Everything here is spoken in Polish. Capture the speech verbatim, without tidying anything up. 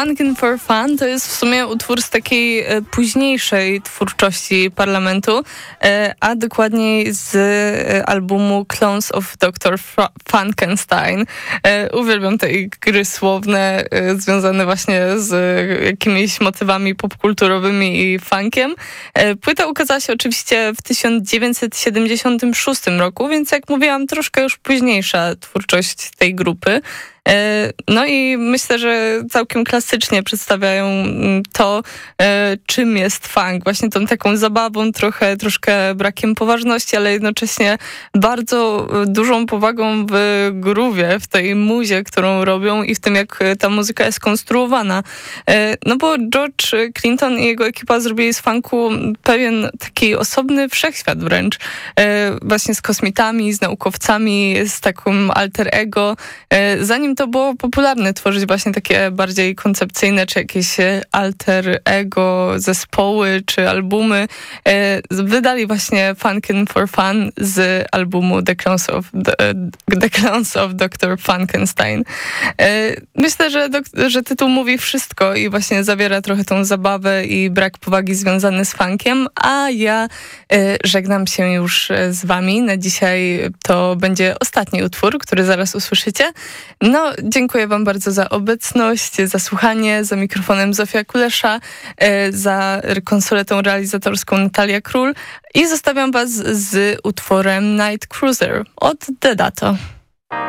Funkin' for Fun to jest w sumie utwór z takiej e, późniejszej twórczości Parlamentu, e, a dokładniej z e, albumu Clones of doktor Fra- Funkenstein. E, uwielbiam te gry słowne e, związane właśnie z e, jakimiś motywami popkulturowymi i funkiem. E, płyta ukazała się oczywiście w tysiąc dziewięćset siedemdziesiątym szóstym roku, więc jak mówiłam, troszkę już późniejsza twórczość tej grupy. No i myślę, że całkiem klasycznie przedstawiają to, czym jest funk. Właśnie tą taką zabawą, trochę, troszkę brakiem poważności, ale jednocześnie bardzo dużą powagą w groove'ie, w tej muzie, którą robią i w tym, jak ta muzyka jest konstruowana. No bo George Clinton i jego ekipa zrobili z funku pewien taki osobny wszechświat wręcz. Właśnie z kosmitami, z naukowcami, z takim alter ego. Zanim to było popularne tworzyć właśnie takie bardziej koncepcyjne, czy jakieś alter ego zespoły, czy albumy. Wydali właśnie Funkin' for Fun z albumu The Clones of, The Clones of doktor Funkenstein. Myślę, że, że tytuł mówi wszystko i właśnie zawiera trochę tą zabawę i brak powagi związany z funkiem, a ja żegnam się już z wami. Na dzisiaj to będzie ostatni utwór, który zaraz usłyszycie. No, dziękuję wam bardzo za obecność, za słuchanie, za mikrofonem Zofia Kulesza, za konsoletą realizatorską Natalia Król i zostawiam was z utworem Night Cruiser od Dedato.